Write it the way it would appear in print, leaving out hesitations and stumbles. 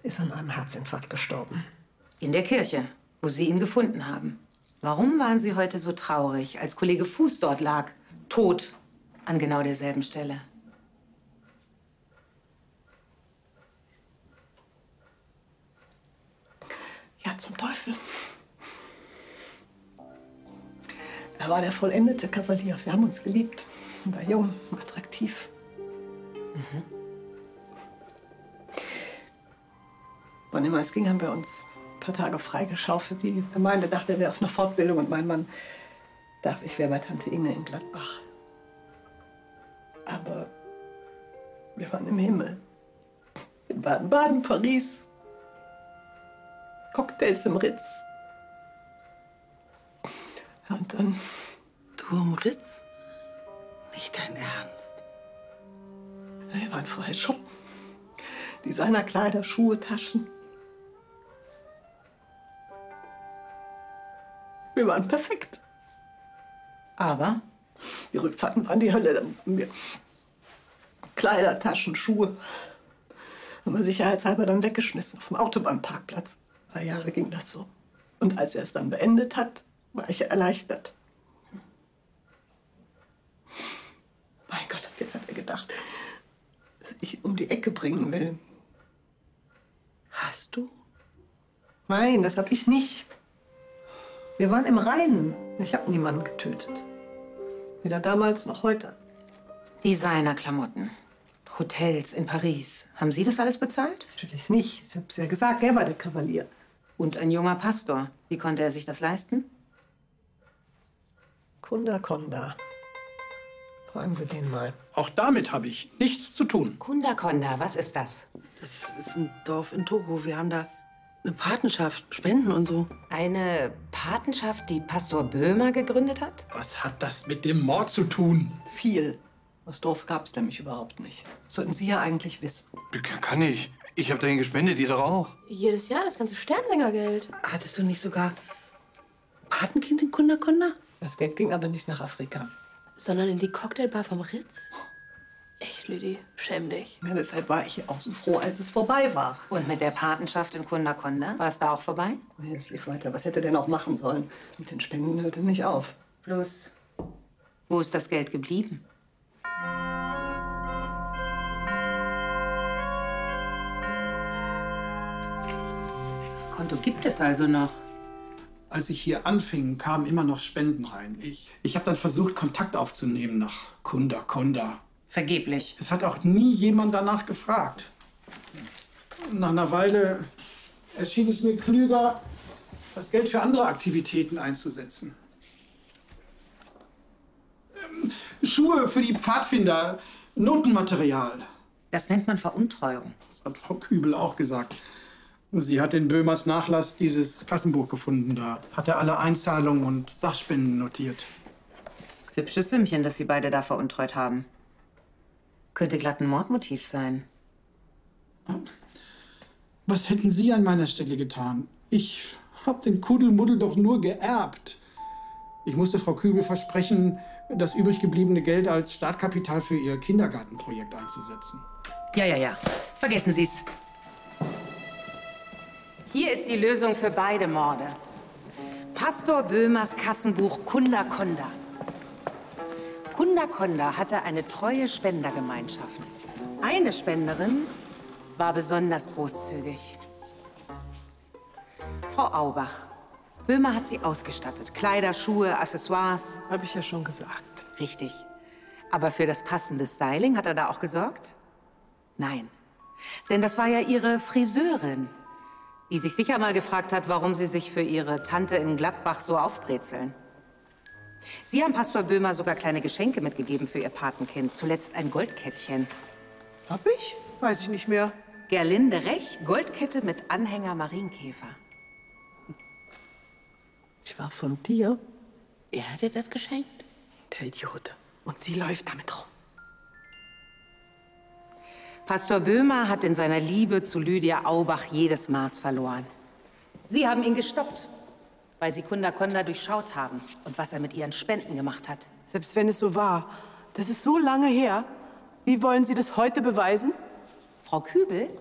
ist an einem Herzinfarkt gestorben. In der Kirche, wo Sie ihn gefunden haben. Warum waren Sie heute so traurig, als Kollege Fuß dort lag, tot, an genau derselben Stelle? Ja, zum Teufel. Er war der vollendete Kavalier. Wir haben uns geliebt. Er war jung, attraktiv. Wann immer es ging, haben wir uns ein paar Tage freigeschaufelt. Die Gemeinde dachte, er wäre auf einer Fortbildung und mein Mann dachte, ich wäre bei Tante Inge in Gladbach. Aber wir waren im Himmel. In Baden-Baden, Paris. Cocktails im Ritz. Und dann... Du im Ritz? Nicht dein Ernst? Wir waren vorher shoppen. Designerkleider, Schuhe, Taschen. Wir waren perfekt. Aber? Die Rückfahrten waren die Hölle. Dann haben wir Kleider, Taschen, Schuhe. Haben wir sicherheitshalber dann weggeschmissen auf dem Autobahnparkplatz. 3 Jahre ging das so. Und als er es dann beendet hat, war ich erleichtert. Mein Gott, jetzt hat er gedacht, dass ich ihn um die Ecke bringen will. Hast du? Nein, das hab ich nicht. Wir waren im Reinen. Ich habe niemanden getötet. Weder damals noch heute. Designerklamotten, Hotels in Paris. Haben Sie das alles bezahlt? Natürlich nicht. Ich hab's ja gesagt, er war der Kavalier. Und ein junger Pastor. Wie konnte er sich das leisten? Kunda Konda. Fragen Sie den mal. Auch damit habe ich nichts zu tun. Kunda Konda, was ist das? Das ist ein Dorf in Togo. Wir haben da eine Patenschaft, Spenden und so. Eine Patenschaft, die Pastor Böhmer gegründet hat? Was hat das mit dem Mord zu tun? Viel. Das Dorf gab's nämlich überhaupt nicht. Das sollten Sie ja eigentlich wissen. Kann ich. Ich habe dahin gespendet, ihr doch auch. Jedes Jahr das ganze Sternsingergeld. Hattest du nicht sogar Patenkind in Kunda Konda? Das Geld ging aber nicht nach Afrika. Sondern in die Cocktailbar vom Ritz? Echt, Lüdi, schäm dich. Ja, deshalb war ich auch so froh, als es vorbei war. Und mit der Patenschaft in Kunda Konda? War es da auch vorbei? Nee, es lief weiter. Was hätte er denn auch machen sollen? Mit den Spenden hörte nicht auf. Bloß, wo ist das Geld geblieben? Das Konto gibt es also noch. Als ich hier anfing, kamen immer noch Spenden rein. Ich habe dann versucht, Kontakt aufzunehmen nach Kunda Konda. Vergeblich. Es hat auch nie jemand danach gefragt. Nach einer Weile erschien es mir klüger, das Geld für andere Aktivitäten einzusetzen. Schuhe für die Pfadfinder, Notenmaterial. Das nennt man Veruntreuung. Das hat Frau Kübel auch gesagt. Sie hat in Böhmers Nachlass dieses Kassenbuch gefunden. Da hat er alle Einzahlungen und Sachspenden notiert. Hübsches Sümmchen, das Sie beide da veruntreut haben. Könnte glatt ein Mordmotiv sein. Was hätten Sie an meiner Stelle getan? Ich habe den Kuddelmuddel doch nur geerbt. Ich musste Frau Kübel versprechen, das übrig gebliebene Geld als Startkapital für ihr Kindergartenprojekt einzusetzen. Ja. Vergessen Sie's. Hier ist die Lösung für beide Morde. Pastor Böhmers Kassenbuch Kunda Konda. Kunda Konda hatte eine treue Spendergemeinschaft. Eine Spenderin war besonders großzügig. Frau Aubach. Böhmer hat sie ausgestattet. Kleider, Schuhe, Accessoires. Habe ich ja schon gesagt. Richtig. Aber für das passende Styling hat er da auch gesorgt? Nein. Denn das war ja ihre Friseurin, die sich sicher mal gefragt hat, warum sie sich für ihre Tante in Gladbach so aufbrezeln. Sie haben Pastor Böhmer sogar kleine Geschenke mitgegeben für ihr Patenkind. Zuletzt ein Goldkettchen. Hab ich? Weiß ich nicht mehr. Gerlinde Rech, Goldkette mit Anhänger Marienkäfer. Ich war von dir. Er hat dir das geschenkt? Der Idiot. Und sie läuft damit rum. Pastor Böhmer hat in seiner Liebe zu Lydia Aubach jedes Maß verloren. Sie haben ihn gestoppt, weil sie Kunda Konda durchschaut haben und was er mit ihren Spenden gemacht hat. Selbst wenn es so war, das ist so lange her. Wie wollen Sie das heute beweisen? Frau Kübel